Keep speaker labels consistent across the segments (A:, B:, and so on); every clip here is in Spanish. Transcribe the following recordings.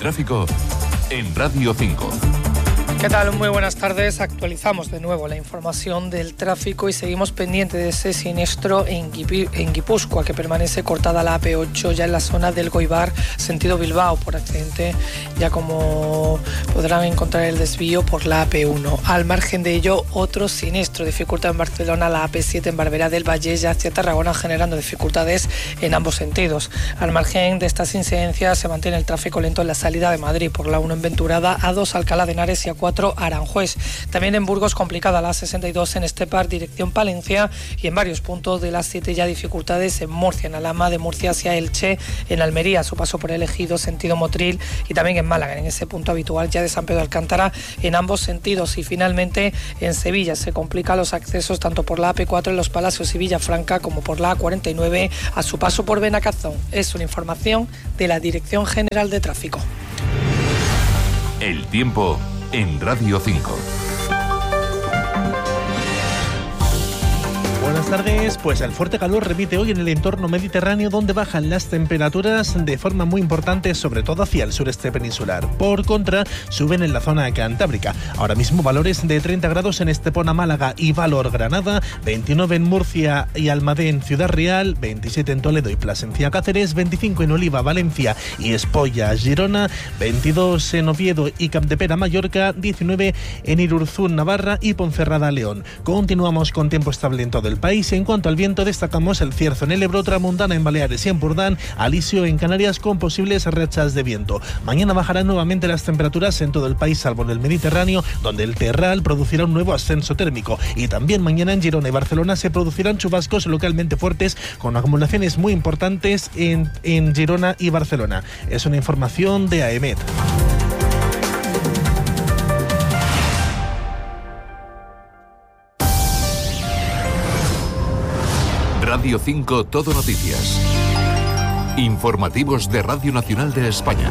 A: tráfico en Radio 5.
B: ¿Qué tal? Muy buenas tardes. Actualizamos de nuevo la información del tráfico y seguimos pendientes de ese siniestro en Guipúzcoa, que permanece cortada la AP8 ya en la zona del Goibar, sentido Bilbao, por accidente, ya como podrán encontrar el desvío por la AP1. Al margen de ello, otro siniestro, dificultad en Barcelona, la AP7 en Barberá del Vallès hacia Tarragona, generando dificultades en ambos sentidos. Al margen de estas incidencias, se mantiene el tráfico lento en la salida de Madrid por la 1 en Venturada, A2 Alcalá de Henares y A4 Aranjuez. También en Burgos complicada la 62 en Estepar, dirección Palencia, y en varios puntos de las 7 ya dificultades en Murcia, en Alhama de Murcia hacia Elche, en Almería a su paso por el Ejido, sentido Motril, y también en Málaga, en ese punto habitual ya de San Pedro de Alcántara en ambos sentidos. Y finalmente en Sevilla se complican los accesos tanto por la AP4 en Los Palacios y Villafranca como por la A49 a su paso por Benacazón. Es una información de la Dirección General de Tráfico.
A: El tiempo en Radio 5.
C: Buenas tardes. Pues el fuerte calor repite hoy en el entorno mediterráneo, donde bajan las temperaturas de forma muy importante, sobre todo hacia el sureste peninsular. Por contra, suben en la zona cantábrica. Ahora mismo valores de 30 grados en Estepona, Málaga y Valor, Granada, 29 en Murcia y Almadén, Ciudad Real, 27 en Toledo y Plasencia, Cáceres, 25 en Oliva, Valencia y Espolla, Girona, 22 en Oviedo y Capdepera, Mallorca, 19 en Irurzún, Navarra y Ponferrada, León. Continuamos con tiempo estable en todo el país. En cuanto al viento, destacamos el cierzo en el Ebro, tramontana en Baleares y en Burdán, alisio en Canarias con posibles rachas de viento. Mañana bajarán nuevamente las temperaturas en todo el país, salvo en el Mediterráneo, donde el terral producirá un nuevo ascenso térmico. Y también mañana en Girona y Barcelona se producirán chubascos localmente fuertes, con acumulaciones muy importantes en Girona y Barcelona. Es una información de AEMET.
A: Radio 5 Todo Noticias. Informativos de Radio Nacional de España.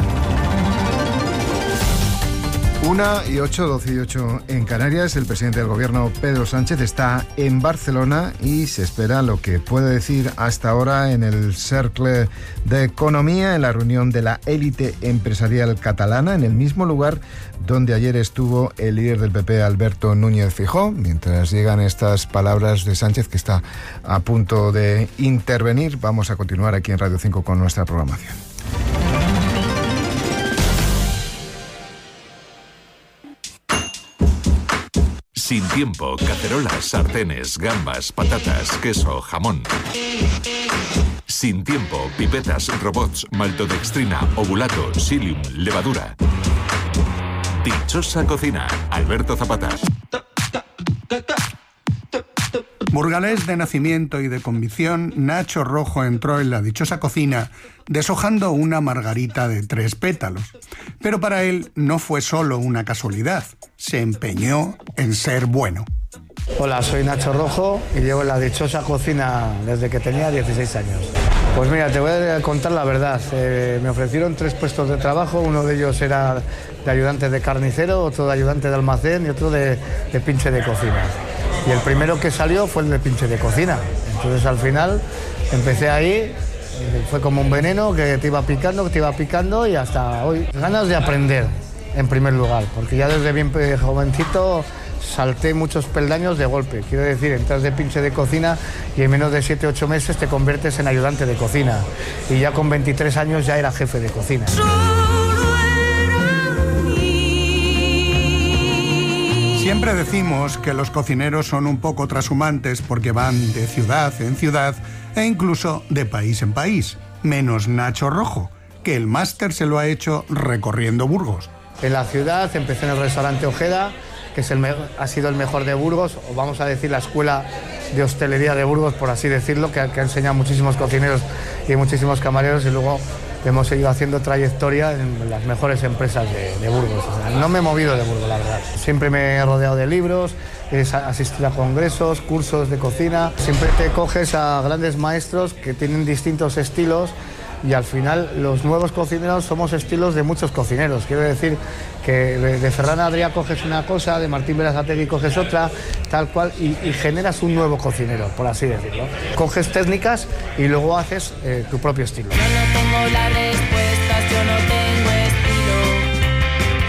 D: 1:08, 12:08 en Canarias. El presidente del gobierno, Pedro Sánchez, está en Barcelona y se espera lo que puede decir hasta ahora en el Cercle de Economía, en la reunión de la élite empresarial catalana, en el mismo lugar donde ayer estuvo el líder del PP, Alberto Núñez Feijóo. Mientras llegan estas palabras de Sánchez, que está a punto de intervenir, vamos a continuar aquí en Radio 5 con nuestra programación.
A: Sin tiempo, cacerolas, sartenes, gambas, patatas, queso, jamón. Sin tiempo, pipetas, robots, maltodextrina, ovulato, psyllium, levadura. Dichosa cocina, Alberto Zapata.
E: Burgalés de nacimiento y de convicción, Nacho Rojo entró en la dichosa cocina deshojando una margarita de 3 pétalos. Pero para él no fue solo una casualidad, se empeñó en ser bueno.
F: Hola, soy Nacho Rojo y llevo en la dichosa cocina desde que tenía 16 años. Pues mira, te voy a contar la verdad. Me ofrecieron 3 puestos de trabajo, uno de ellos era de ayudante de carnicero, otro de ayudante de almacén y otro de pinche de cocina. Y el primero que salió fue el de pinche de cocina. Entonces al final empecé ahí, fue como un veneno que te iba picando y hasta hoy. Ganas de aprender, en primer lugar, porque ya desde bien jovencito salté muchos peldaños de golpe. Quiero decir, entras de pinche de cocina y en menos de 7-8 meses te conviertes en ayudante de cocina. Y ya con 23 años ya era jefe de cocina.
E: Siempre decimos que los cocineros son un poco trashumantes porque van de ciudad en ciudad e incluso de país en país, menos Nacho Rojo, que el máster se lo ha hecho recorriendo Burgos.
F: En la ciudad empecé en el restaurante Ojeda, que ha sido el mejor de Burgos, o vamos a decir la escuela de hostelería de Burgos, por así decirlo, que ha enseñado muchísimos cocineros y muchísimos camareros, y luego hemos seguido haciendo trayectoria en las mejores empresas de Burgos. O sea, no me he movido de Burgos, la verdad. Siempre me he rodeado de libros, he asistido a congresos, cursos de cocina. Siempre te coges a grandes maestros que tienen distintos estilos y al final los nuevos cocineros somos estilos de muchos cocineros. Quiero decir que de Ferran Adrià coges una cosa, de Martín Berasategui coges otra, tal cual, y generas un nuevo cocinero, por así decirlo. Coges técnicas y luego haces tu propio estilo.
G: Yo no tengo las respuestas, yo no tengo estilo.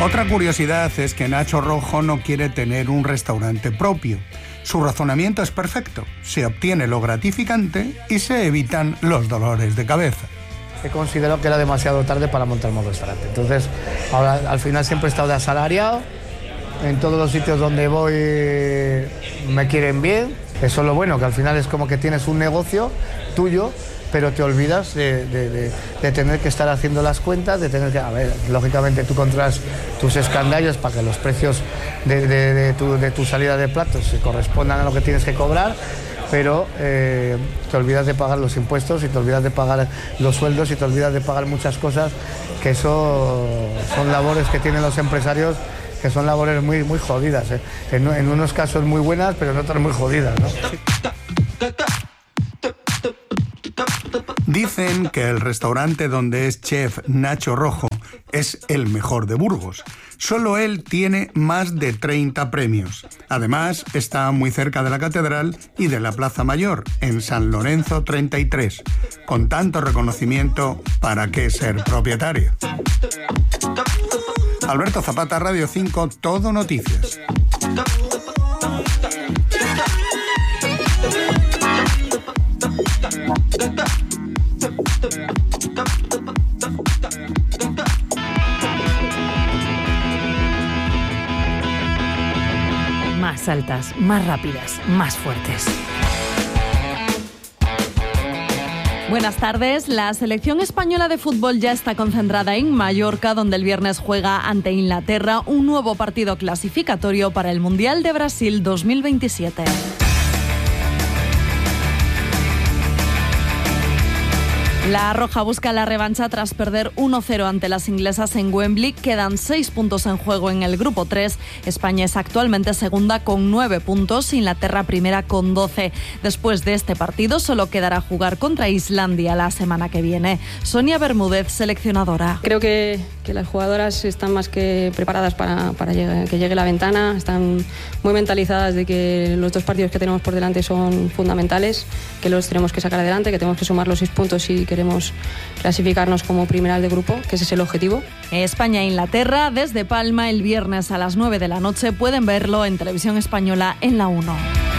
E: Otra curiosidad es que Nacho Rojo no quiere tener un restaurante propio. Su razonamiento es perfecto. Se obtiene lo gratificante y se evitan los dolores de cabeza.
F: He considerado que era demasiado tarde para montarme un restaurante. Entonces, ahora al final siempre he estado de asalariado. En todos los sitios donde voy me quieren bien. Eso es lo bueno, que al final es como que tienes un negocio tuyo, pero te olvidas de tener que estar haciendo las cuentas, de tener que... A ver, lógicamente tú controlas tus escandallos para que los precios de tu salida de platos se correspondan a lo que tienes que cobrar, pero te olvidas de pagar los impuestos y te olvidas de pagar los sueldos y te olvidas de pagar muchas cosas, que eso son labores que tienen los empresarios, que son labores muy, muy jodidas, ¿eh? En unos casos muy buenas, pero en otros muy jodidas, ¿no?
E: Dicen que el restaurante donde es chef Nacho Rojo es el mejor de Burgos. Solo él tiene más de 30 premios. Además, está muy cerca de la Catedral y de la Plaza Mayor, en San Lorenzo 33. Con tanto reconocimiento, ¿para qué ser propietario? Alberto Zapata, Radio 5, Todo Noticias.
G: Más altas, más rápidas, más fuertes. Buenas tardes. La selección española de fútbol ya está concentrada en Mallorca, donde el viernes juega ante Inglaterra un nuevo partido clasificatorio para el Mundial de Brasil 2027. La Roja busca la revancha tras perder 1-0 ante las inglesas en Wembley. Quedan 6 puntos en juego en el grupo 3. España es actualmente segunda con 9 puntos, Inglaterra primera con 12. Después de este partido solo quedará jugar contra Islandia la semana que viene. Sonia Bermúdez, seleccionadora.
H: Creo que las jugadoras están más que preparadas para que llegue la ventana. Están muy mentalizadas de que los 2 partidos que tenemos por delante son fundamentales, que los tenemos que sacar adelante, que tenemos que sumar los 6 puntos y queremos clasificarnos como primeras de grupo, que ese es el objetivo.
G: España e Inglaterra desde Palma el viernes a las 9 de la noche. Pueden verlo en Televisión Española en la 1.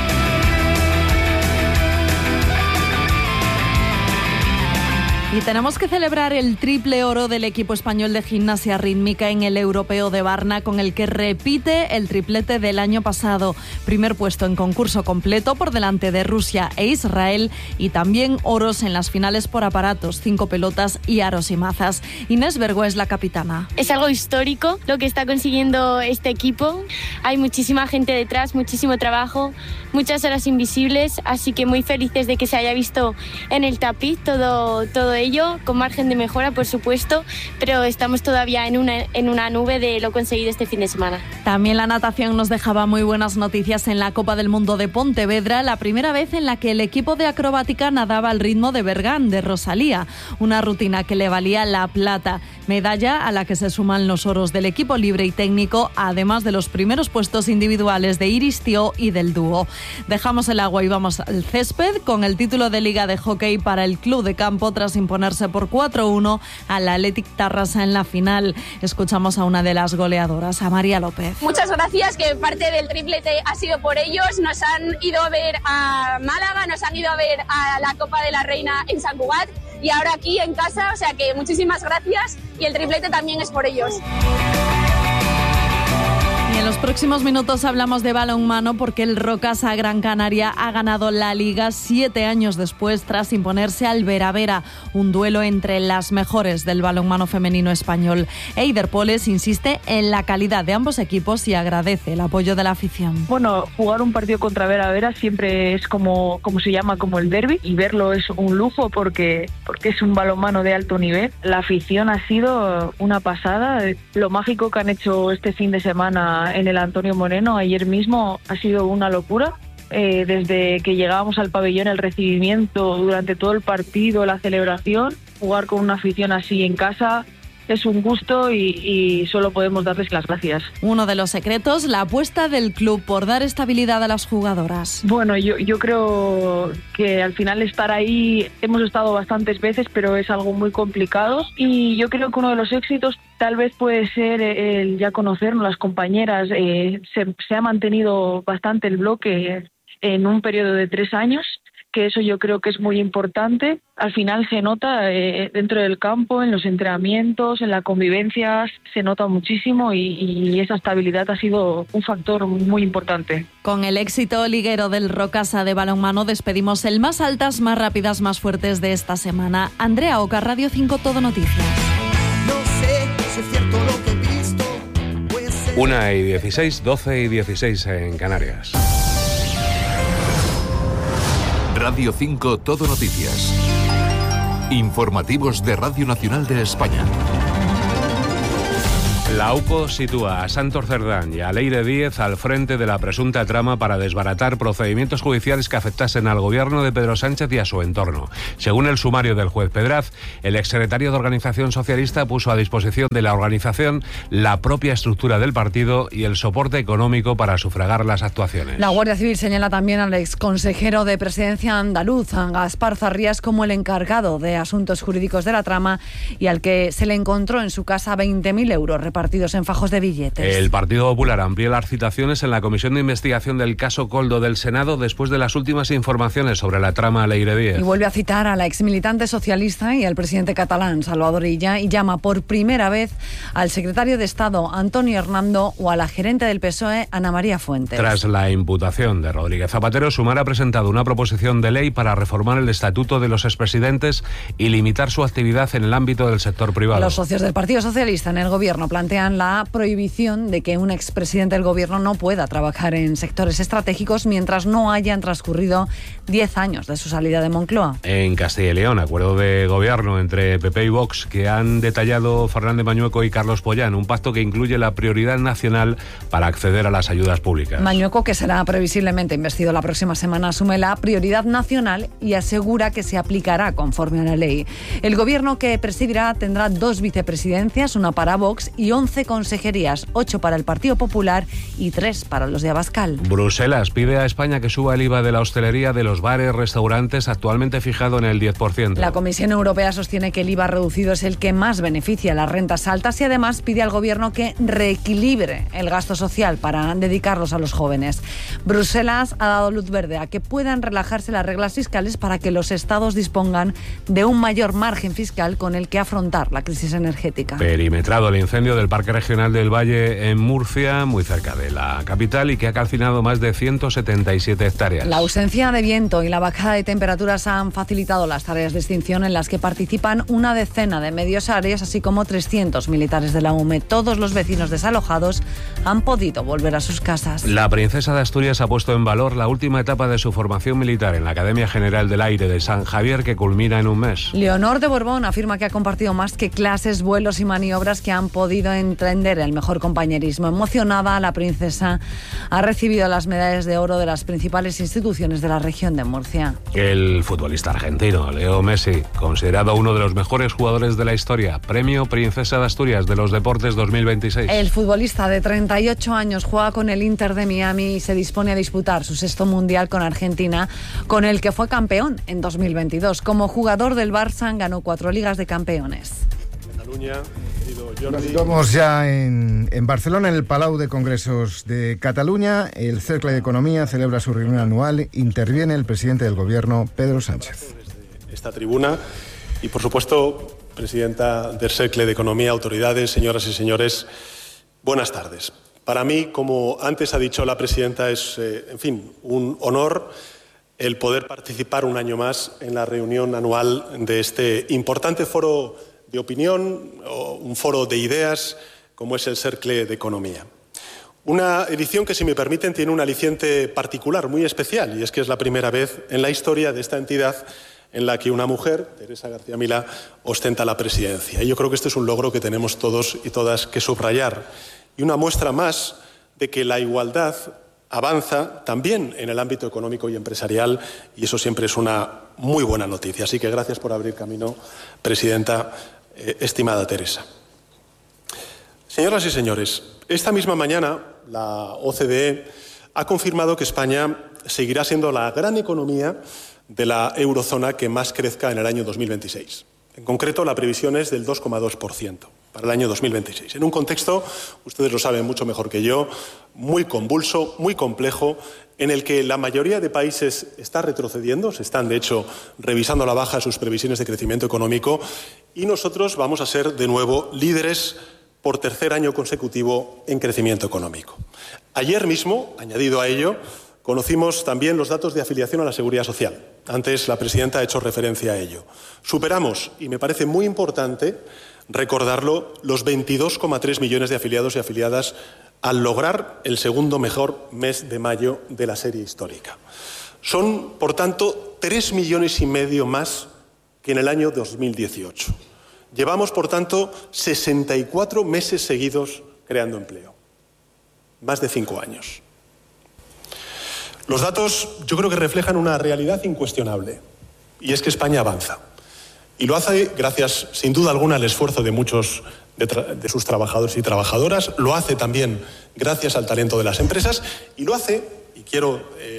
G: Y tenemos que celebrar el triple oro del equipo español de gimnasia rítmica en el Europeo de Varna, con el que repite el triplete del año pasado. Primer puesto en concurso completo por delante de Rusia e Israel, y también oros en las finales por aparatos, 5 pelotas y aros y mazas. Inés Bergo es la capitana.
I: Es algo histórico lo que está consiguiendo este equipo. Hay muchísima gente detrás, muchísimo trabajo, muchas horas invisibles, así que muy felices de que se haya visto en el tapiz todo ello, con margen de mejora, por supuesto, pero estamos todavía en una nube de lo conseguido este fin de semana.
G: También la natación nos dejaba muy buenas noticias en la Copa del Mundo de Pontevedra, la primera vez en la que el equipo de acrobática nadaba al ritmo de Bergán, de Rosalía, una rutina que le valía la plata, medalla a la que se suman los oros del equipo libre y técnico, además de los primeros puestos individuales de Iris Tió y del dúo. Dejamos el agua y vamos al césped, con el título de Liga de Hockey para el Club de Campo tras imponerse por 4-1 al Athletic Tarrasa en la final. Escuchamos a una de las goleadoras, a María López.
J: Muchas gracias, que parte del triplete ha sido por ellos. Nos han ido a ver a Málaga, nos han ido a ver a la Copa de la Reina en Sant Cugat y ahora aquí en casa, o sea que muchísimas gracias, y el triplete también es por ellos.
G: Y en los próximos minutos hablamos de balonmano, porque el Rocasa Gran Canaria ha ganado la Liga 7 años después, tras imponerse al Vera Vera, un duelo entre las mejores del balonmano femenino español. Eider Poles insiste en la calidad de ambos equipos y agradece el apoyo de la afición.
K: Bueno, jugar un partido contra Vera Vera siempre es como se llama, como el derbi, y verlo es un lujo porque es un balonmano de alto nivel. La afición ha sido una pasada. Lo mágico que han hecho este fin de semana en el Antonio Moreno ayer mismo ha sido una locura. Desde que llegábamos al pabellón, el recibimiento durante todo el partido, la celebración, jugar con una afición así en casa es un gusto y solo podemos darles las gracias.
G: Uno de los secretos, la apuesta del club por dar estabilidad a las jugadoras.
K: Bueno, yo creo que al final estar ahí, hemos estado bastantes veces, pero es algo muy complicado, y yo creo que uno de los éxitos tal vez puede ser el ya conocernos, las compañeras. Se ha mantenido bastante el bloque en un periodo de 3 años, que eso yo creo que es muy importante. Al final se nota dentro del campo, en los entrenamientos, en la convivencia, se nota muchísimo, y esa estabilidad ha sido un factor muy importante.
G: Con el éxito liguero del Rocasa de balonmano despedimos el más altas, más rápidas, más fuertes de esta semana. Andrea Oca, Radio 5 Todo Noticias.
L: No sé si es cierto lo que he visto.
M: 1:16, 12:16 en Canarias.
A: Radio 5 Todo Noticias. Informativos de Radio Nacional de España.
M: La UPO sitúa a Santos Cerdán y a Leire Díez al frente de la presunta trama para desbaratar procedimientos judiciales que afectasen al gobierno de Pedro Sánchez y a su entorno. Según el sumario del juez Pedraz, el exsecretario de Organización Socialista puso a disposición de la organización la propia estructura del partido y el soporte económico para sufragar las actuaciones.
N: La Guardia Civil señala también al exconsejero de Presidencia andaluz, Gaspar Zarrías, como el encargado de asuntos jurídicos de la trama, y al que se le encontró en su casa 20.000 euros repartidos en fajos de billetes.
M: El Partido Popular amplía las citaciones en la Comisión de Investigación del caso Koldo del Senado después de las últimas informaciones sobre la trama Leire Díez.
N: Y vuelve a citar a la exmilitante socialista y al presidente catalán, Salvador Illa, y llama por primera vez al secretario de Estado, Antonio Hernando, o a la gerente del PSOE, Ana María Fuentes.
M: Tras la imputación de Rodríguez Zapatero, Sumar ha presentado una proposición de ley para reformar el estatuto de los expresidentes y limitar su actividad en el ámbito del sector privado.
N: Los socios del Partido Socialista en el Gobierno plantean la prohibición de que un expresidente del Gobierno no pueda trabajar en sectores estratégicos mientras no hayan transcurrido 10 años de su salida de Moncloa.
M: En Castilla y León, acuerdo de gobierno entre PP y Vox que han detallado Fernández Mañueco y Carlos Pollán, un pacto que incluye la prioridad nacional para acceder a las ayudas públicas.
N: Mañueco, que será previsiblemente investido la próxima semana, asume la prioridad nacional y asegura que se aplicará conforme a la ley. El Gobierno que presidirá tendrá 2 vicepresidencias, una para Vox y 11 consejerías, 8 para el Partido Popular y 3 para los de Abascal.
M: Bruselas pide a España que suba el IVA de la hostelería, de los bares, restaurantes, actualmente fijado en el 10%.
N: La Comisión Europea sostiene que el IVA reducido es el que más beneficia a las rentas altas y además pide al Gobierno que reequilibre el gasto social para dedicarlos a los jóvenes. Bruselas ha dado luz verde a que puedan relajarse las reglas fiscales para que los estados dispongan de un mayor margen fiscal con el que afrontar la crisis energética.
M: Perimetrado el incendio del Parque Regional del Valle en Murcia, muy cerca de la capital, y que ha calcinado más de 177 hectáreas.
N: La ausencia de viento y la bajada de temperaturas han facilitado las tareas de extinción en las que participan una decena de medios áreas, así como 300 militares de la UME. Todos los vecinos desalojados han podido volver a sus casas.
M: La princesa de Asturias ha puesto en valor la última etapa de su formación militar en la Academia General del Aire de San Javier, que culmina en un mes.
N: Leonor de Borbón afirma que ha compartido más que clases, vuelos y maniobras, que han podido entender el mejor compañerismo. Emocionada, la princesa ha recibido las medallas de oro de las principales instituciones de la región de Murcia.
M: El futbolista argentino Leo Messi, considerado uno de los mejores jugadores de la historia, premio Princesa de Asturias de los Deportes 2026.
N: El futbolista de 38 años juega con el Inter de Miami y se dispone a disputar su 6º mundial con Argentina, con el que fue campeón en 2022. Como jugador del Barça ganó 4 Ligas de Campeones.
D: Nos situamos ya en Barcelona, en el Palau de Congresos de Cataluña. El Cercle de Economía celebra su reunión anual. Interviene el presidente del Gobierno, Pedro Sánchez.
O: Esta tribuna y, por supuesto, presidenta del Cercle de Economía, autoridades, señoras y señores, buenas tardes. Para mí, como antes ha dicho la presidenta, es, un honor el poder participar un año más en la reunión anual de este importante foro de opinión, o un foro de ideas, como es el Cercle de Economía. Una edición que, si me permiten, tiene un aliciente particular, muy especial, y es que es la primera vez en la historia de esta entidad en la que una mujer, Teresa García Milá, ostenta la presidencia. Y yo creo que este es un logro que tenemos todos y todas que subrayar, y una muestra más de que la igualdad avanza también en el ámbito económico y empresarial, y eso siempre es una muy buena noticia. Así que gracias por abrir camino, presidenta, estimada Teresa. Señoras y señores, esta misma mañana la OCDE ha confirmado que España seguirá siendo la gran economía de la eurozona que más crezca en el año 2026. En concreto, la previsión es del 2,2% para el año 2026. En un contexto, ustedes lo saben mucho mejor que yo, muy convulso, muy complejo, en el que la mayoría de países está retrocediendo, se están, de hecho, revisando a la baja sus previsiones de crecimiento económico, y nosotros vamos a ser, de nuevo, líderes por tercer año consecutivo en crecimiento económico. Ayer mismo, añadido a ello, conocimos también los datos de afiliación a la Seguridad Social. Antes la presidenta ha hecho referencia a ello. Superamos, y me parece muy importante recordarlo, los 22,3 millones de afiliados y afiliadas al lograr el segundo mejor mes de mayo de la serie histórica. Son, por tanto, 3,5 millones más que en el año 2018. Llevamos, por tanto, 64 meses seguidos creando empleo. Más de 5 años. Los datos yo creo que reflejan una realidad incuestionable, y es que España avanza. Y lo hace gracias, sin duda alguna, al esfuerzo de muchos de sus trabajadores y trabajadoras, lo hace también gracias al talento de las empresas, y lo hace, y quiero,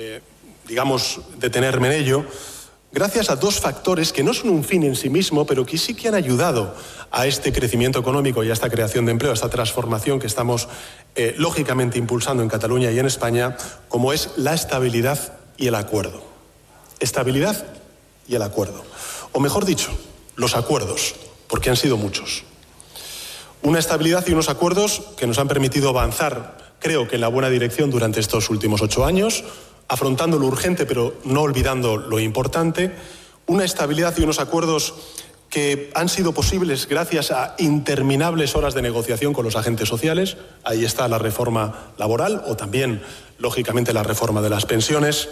O: detenerme en ello, gracias a dos factores que no son un fin en sí mismo, pero que sí que han ayudado a este crecimiento económico y a esta creación de empleo, a esta transformación que estamos lógicamente impulsando en Cataluña y en España, como es la estabilidad y el acuerdo. Estabilidad y el acuerdo. O mejor dicho, los acuerdos, porque han sido muchos. Una estabilidad y unos acuerdos que nos han permitido avanzar, creo que en la buena dirección durante estos últimos 8 años, afrontando lo urgente pero no olvidando lo importante, una estabilidad y unos acuerdos que han sido posibles gracias a interminables horas de negociación con los agentes sociales. Ahí está la reforma laboral o también, lógicamente, la reforma de las pensiones,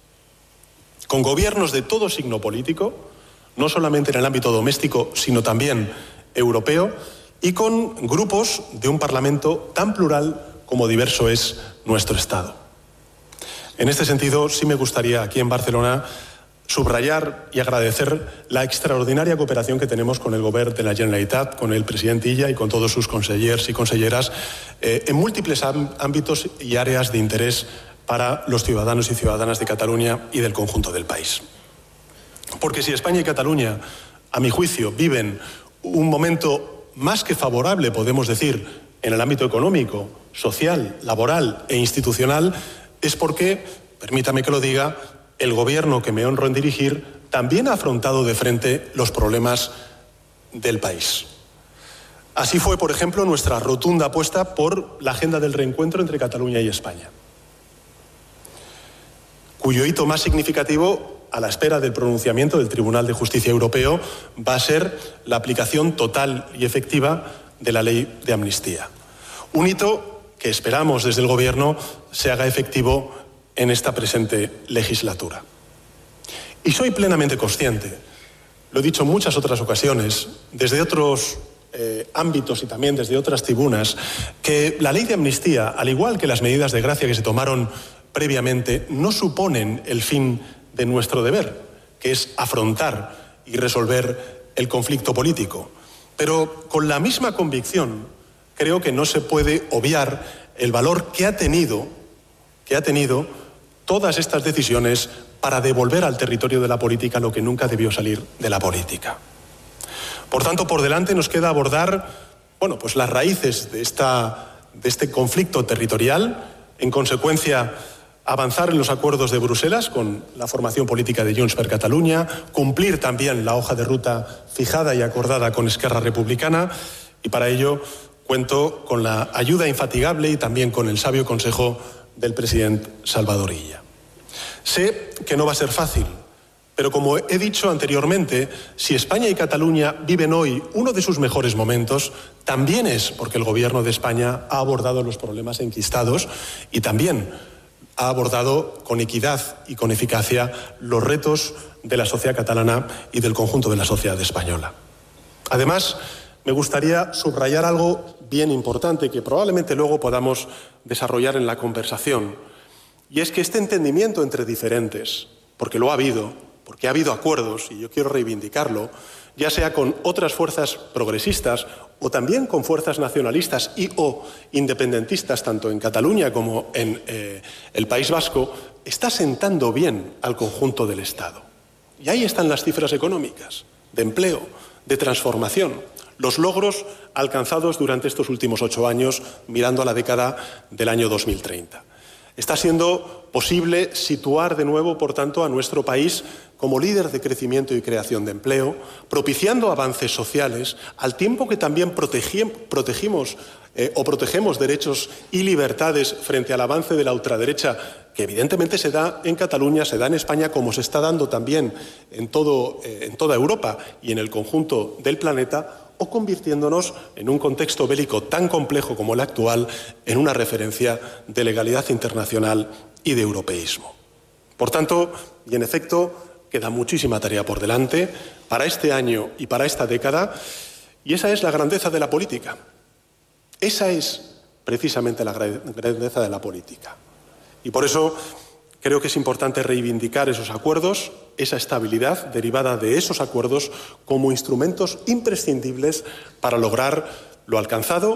O: con gobiernos de todo signo político, no solamente en el ámbito doméstico, sino también europeo, y con grupos de un Parlamento tan plural como diverso es nuestro Estado. En este sentido, sí me gustaría aquí en Barcelona subrayar y agradecer la extraordinaria cooperación que tenemos con el Govern de la Generalitat, con el presidente Illa y con todos sus consellers y conselleras en múltiples ámbitos y áreas de interés para los ciudadanos y ciudadanas de Cataluña y del conjunto del país. Porque si España y Cataluña, a mi juicio, viven un momento más que favorable, podemos decir, en el ámbito económico, social, laboral e institucional, es porque, permítame que lo diga, el gobierno que me honro en dirigir también ha afrontado de frente los problemas del país. Así fue, por ejemplo, nuestra rotunda apuesta por la agenda del reencuentro entre Cataluña y España, cuyo hito más significativo, a la espera del pronunciamiento del Tribunal de Justicia Europeo, va a ser la aplicación total y efectiva de la ley de amnistía. Un hito que esperamos desde el Gobierno se haga efectivo en esta presente legislatura. Y soy plenamente consciente, lo he dicho en muchas otras ocasiones, desde otros ámbitos y también desde otras tribunas, que la ley de amnistía, al igual que las medidas de gracia que se tomaron previamente, no suponen el fin de nuestro deber, que es afrontar y resolver el conflicto político. Pero con la misma convicción, creo que no se puede obviar el valor que ha tenido todas estas decisiones para devolver al territorio de la política lo que nunca debió salir de la política. Por tanto, por delante nos queda abordar, las raíces de este conflicto territorial, en consecuencia, avanzar en los acuerdos de Bruselas con la formación política de Junts per Catalunya, cumplir también la hoja de ruta fijada y acordada con Esquerra Republicana, y para ello cuento con la ayuda infatigable y también con el sabio consejo del presidente Salvador Illa. Sé que no va a ser fácil, pero como he dicho anteriormente, si España y Cataluña viven hoy uno de sus mejores momentos, también es porque el Gobierno de España ha abordado los problemas enquistados y también ha abordado con equidad y con eficacia los retos de la sociedad catalana y del conjunto de la sociedad española. Además, me gustaría subrayar algo bien importante que probablemente luego podamos desarrollar en la conversación, y es que este entendimiento entre diferentes, porque lo ha habido, porque ha habido acuerdos, y yo quiero reivindicarlo, ya sea con otras fuerzas progresistas o también con fuerzas nacionalistas y o independentistas, tanto en Cataluña como en el País Vasco, está sentando bien al conjunto del Estado. Y ahí están las cifras económicas, de empleo, de transformación, los logros alcanzados durante estos últimos 8 años, mirando a la década del año 2030. Está siendo posible situar de nuevo, por tanto, a nuestro país como líder de crecimiento y creación de empleo, propiciando avances sociales, al tiempo que también protegemos derechos y libertades frente al avance de la ultraderecha, que evidentemente se da en Cataluña, se da en España, como se está dando también en toda Europa y en el conjunto del planeta, o convirtiéndonos, en un contexto bélico tan complejo como el actual, en una referencia de legalidad internacional y de europeísmo. Por tanto, y en efecto, queda muchísima tarea por delante para este año y para esta década, y esa es la grandeza de la política. Esa es precisamente la grandeza de la política. Y por eso creo que es importante reivindicar esos acuerdos, esa estabilidad derivada de esos acuerdos como instrumentos imprescindibles para lograr lo alcanzado